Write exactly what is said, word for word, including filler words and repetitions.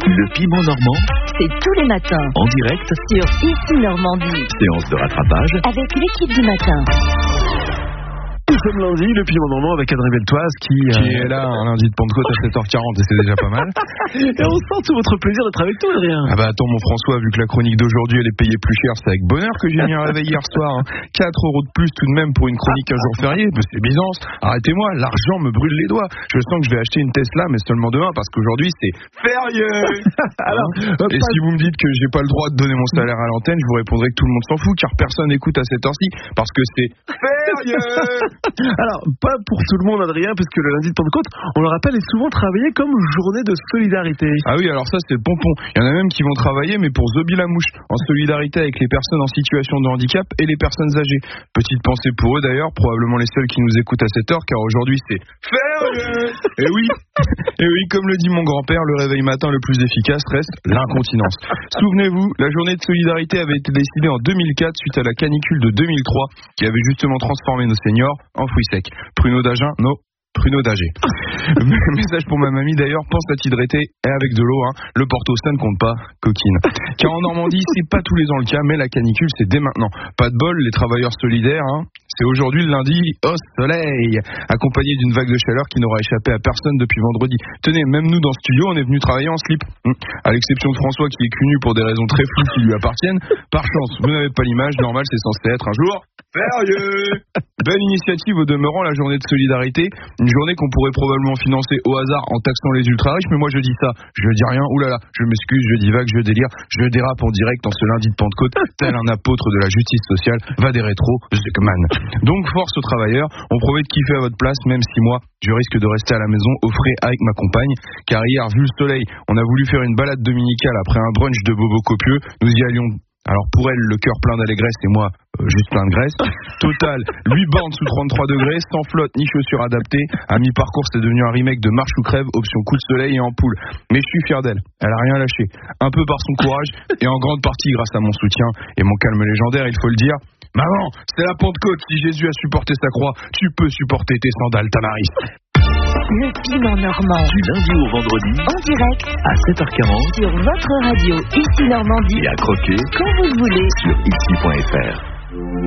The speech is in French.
Le piment normand, c'est tous les matins. En direct sur Ici Normandie. Séance de rattrapage avec l'équipe du matin. Nous sommes lundi, le piment normand avec Adrien Beltoise qui, qui euh... est là un lundi de Pentecôte à sept heures quarante et c'est déjà pas mal. Et on sent tout votre plaisir d'être avec nous, Adrien. Ah bah attends mon François, vu que la chronique d'aujourd'hui elle est payée plus cher, c'est avec bonheur que j'ai mis un réveil hier soir. Hein. quatre euros de plus tout de même pour une chronique un jour férié, mais c'est Byzance. Arrêtez-moi, l'argent me brûle les doigts. Je sens que je vais acheter une Tesla, mais seulement demain parce qu'aujourd'hui c'est férié. Alors, hein et pas... si vous me dites que j'ai pas le droit de donner mon salaire à l'antenne, je vous répondrai que tout le monde s'en fout car personne n'écoute à cette heure-ci parce que c'est férié. Alors, pas pour tout le monde, Adrien, parce que le lundi de Pentecôte, on le rappelle, est souvent travaillé comme journée de solidarité. Ah oui, alors ça, c'est le pompon. Il y en a même qui vont travailler, mais pour Zobi la mouche, en solidarité avec les personnes en situation de handicap et les personnes âgées. Petite pensée pour eux, d'ailleurs, probablement les seuls qui nous écoutent à cette heure, car aujourd'hui, c'est férié. Et oui, et oui, comme le dit mon grand-père, le réveil matin le plus efficace reste l'incontinence. Souvenez-vous, la journée de solidarité avait été décidée en deux mille quatre suite à la canicule de deux mille trois, qui avait justement transformé nos seniors en fruits secs. Pruneaux d'Agen, non, pruneaux d'Agé. Message pour ma mamie d'ailleurs, pense à t'hydrater et avec de l'eau, hein. Le Porto ça ne compte pas, coquine. Car en Normandie, c'est pas tous les ans le cas, mais la canicule c'est dès maintenant. Pas de bol, les travailleurs solidaires, hein. C'est aujourd'hui le lundi au soleil, accompagné d'une vague de chaleur qui n'aura échappé à personne depuis vendredi. Tenez, même nous dans ce studio, on est venu travailler en slip. Hum. À l'exception de François qui est cul nu pour des raisons très floues qui lui appartiennent. Par chance, vous n'avez pas l'image, normal c'est censé être un jour férié. Belle initiative au demeurant, la journée de solidarité. Une journée qu'on pourrait probablement financer au hasard en taxant les ultra-riches, mais moi je dis ça, je dis rien, oulala, je m'excuse, je divague, je délire, je dérape en direct en ce lundi de Pentecôte, tel un apôtre de la justice sociale, va des rétros, Zuckman. Donc force aux travailleurs, on promet de kiffer à votre place, même si moi, je risque de rester à la maison au frais avec ma compagne, car hier, vu le soleil, on a voulu faire une balade dominicale après un brunch de bobo copieux, nous y allions. Alors pour elle, le cœur plein d'allégresse et moi, euh, juste plein de graisse. Total, huit bornes sous trente-trois degrés, sans flotte ni chaussures adaptées. À mi-parcours, c'est devenu un remake de Marche ou crève, option coup de soleil et ampoule. Mais je suis fier d'elle, elle a rien lâché. Un peu par son courage et en grande partie grâce à mon soutien et mon calme légendaire, il faut le dire. Maman, c'est la Pentecôte, si Jésus a supporté sa croix, tu peux supporter tes sandales, Tamaris. Le piment normand. Du lundi au vendredi. En direct. À sept heures quarante. Sur votre radio Ici Normandie. Et à croquer. Quand vous le voulez. Sur ici point f r.